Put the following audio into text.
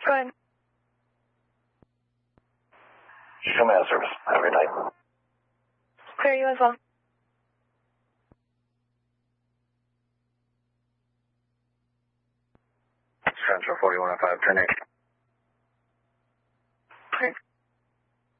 Good. Show me out service. Have a good night. Clear you as well. Central 4105, turn 8.